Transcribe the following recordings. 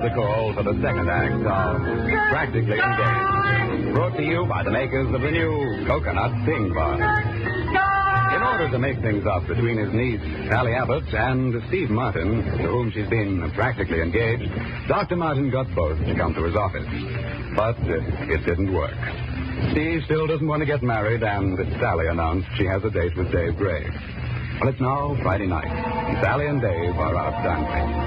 the call for the second act of Practically Engaged. Brought to you by the makers of the new Coconut Ping Bar. In order to make things up between his niece, Sally Abbott, and Steve Martin, to whom she's been practically engaged, Dr. Martin got both to come to his office. But it didn't work. Steve still doesn't want to get married, and Sally announced she has a date with Dave Gray. Well, it's now Friday night. Sally and Dave are out dancing.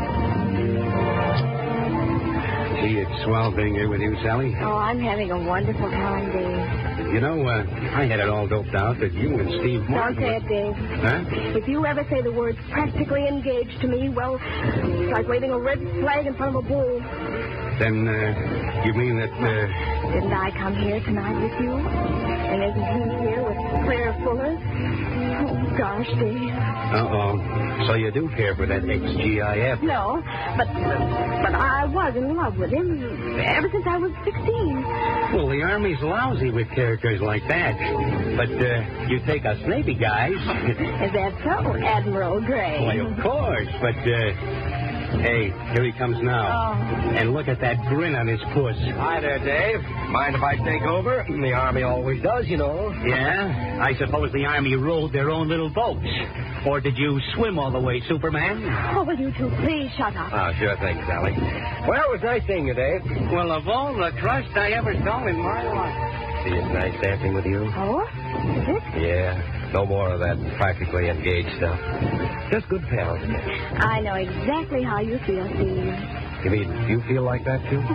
Gee, it's swell being here with you, Sally. Oh, I'm having a wonderful time, Dave. You know, I had it all doped out that you and Steve Martin... Don't say it, Dave. Huh? If you ever say the words practically engaged to me, well, it's like waving a red flag in front of a bull. Then, you mean that, Didn't I come here tonight with you? And isn't he here with Claire Fuller? Oh, gosh, Dave. Uh-oh. So you do care for that ex-GIF? No, but I was in love with him ever since I was 16. Well, the Army's lousy with characters like that. But, you take us Navy guys. Is that so, Admiral Gray? Why, of course. But, hey, here he comes now. Oh. And look at that grin on his puss. Hi there, Dave. Mind if I take over? The Army always does, you know. Yeah? I suppose the Army rowed their own little boats. Or did you swim all the way, Superman? Oh, will you two please shut up? Oh, sure thing, Sally. Well, it was nice seeing you, Dave. Well, of all the trust I ever saw in my life. See, it's nice dancing with you. Oh? Is it? Yeah. No more of that practically engaged stuff. Just good pals. I know exactly how you feel, Steve. You mean you feel like that, too?